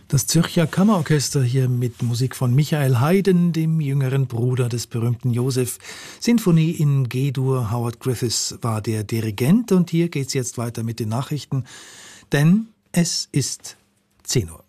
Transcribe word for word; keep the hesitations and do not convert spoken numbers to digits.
Das Zürcher Kammerorchester hier mit Musik von Michael Haydn, dem jüngeren Bruder des berühmten Joseph. Sinfonie in G-Dur. Howard Griffiths war der Dirigent und hier geht's jetzt weiter mit den Nachrichten, denn es ist zehn Uhr.